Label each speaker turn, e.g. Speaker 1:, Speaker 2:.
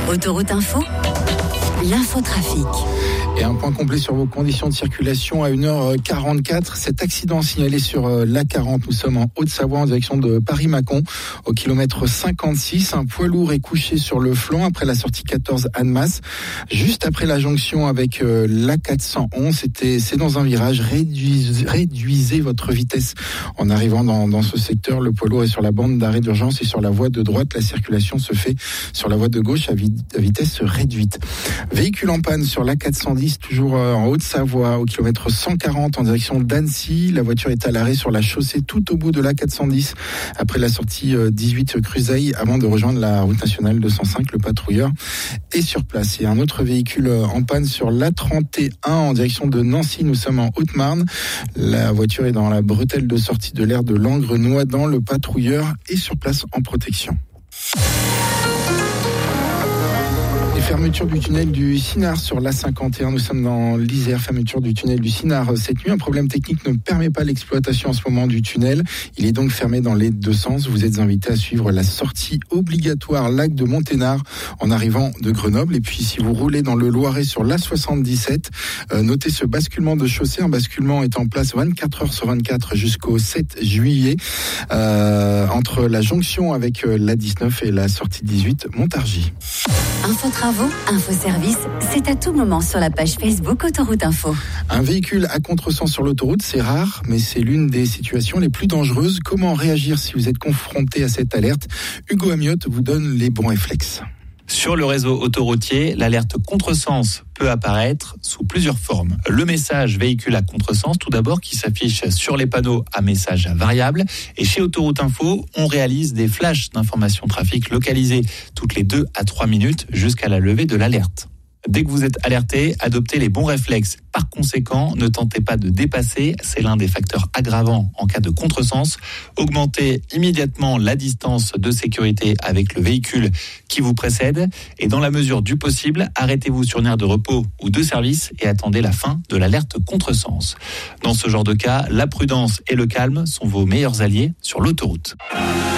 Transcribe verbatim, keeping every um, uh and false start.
Speaker 1: Autoroute Info, l'infotrafic.
Speaker 2: Et un point complet sur vos conditions de circulation à une heure quarante-quatre. Cet accident signalé sur l'A quarante. Nous sommes en Haute-Savoie en direction de Paris-Mâcon. Au kilomètre cinquante-six, un poids lourd est couché sur le flanc après la sortie quatorze Annemasse. Juste après la jonction avec l'A quatre cent onze. C'était, c'est dans un virage. Réduisez, réduisez votre vitesse en arrivant dans, dans ce secteur. Le poids lourd est sur la bande d'arrêt d'urgence et sur la voie de droite. La circulation se fait sur la voie de gauche à, vi- à vitesse réduite. Véhicule en panne sur l'A quatre cent dix. Toujours en Haute-Savoie, au kilomètre cent quarante en direction d'Annecy. La voiture est à l'arrêt sur la chaussée tout au bout de l'A quatre cent dix après la sortie dix-huit Cruzeil avant de rejoindre la route nationale deux cent cinq. Le patrouilleur est sur place. Et un autre véhicule en panne sur l'A trente et un en direction de Nancy. Nous sommes en Haute-Marne. La voiture est dans la bretelle de sortie de l'aire de Langres-Noidans. Le patrouilleur est sur place en protection. Fermeture du tunnel du Sinard sur l'A cinquante et un. Nous sommes dans l'Isère. Fermeture du tunnel du Sinard cette nuit. Un problème technique ne permet pas l'exploitation en ce moment du tunnel. Il est donc fermé dans les deux sens. Vous êtes invité à suivre la sortie obligatoire lac de Monténard en arrivant de Grenoble. Et puis si vous roulez dans le Loiret sur l'A soixante-dix-sept, euh, notez ce basculement de chaussée. Un basculement est en place vingt-quatre heures sur vingt-quatre jusqu'au sept juillet euh, entre la jonction avec euh, l'A dix-neuf et la sortie dix-huit Montargis.
Speaker 1: Info-travaux, info-service, c'est à tout moment sur la page Facebook Autoroute Info.
Speaker 2: Un véhicule à contresens sur l'autoroute, c'est rare, mais c'est l'une des situations les plus dangereuses. Comment réagir si vous êtes confronté à cette alerte ? Hugo Amiotte vous donne les bons réflexes.
Speaker 3: Sur le réseau autoroutier, l'alerte contresens peut apparaître sous plusieurs formes. Le message véhicule à contresens, tout d'abord, qui s'affiche sur les panneaux à message variable. Et chez Autoroute Info, on réalise des flashs d'informations trafic localisés toutes les deux à trois minutes jusqu'à la levée de l'alerte. Dès que vous êtes alerté, adoptez les bons réflexes. Par conséquent, ne tentez pas de dépasser, c'est l'un des facteurs aggravants en cas de contresens. Augmentez immédiatement la distance de sécurité avec le véhicule qui vous précède et dans la mesure du possible, arrêtez-vous sur une aire de repos ou de service et attendez la fin de l'alerte contresens. Dans ce genre de cas, la prudence et le calme sont vos meilleurs alliés sur l'autoroute.